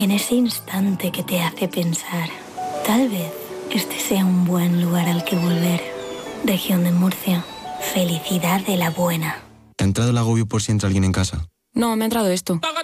En ese instante que te hace pensar, tal vez este sea un buen lugar al que volver. Región de Murcia. Felicidad de la buena. ¿Te ha entrado el agobio por si entra alguien en casa? No, me ha entrado esto.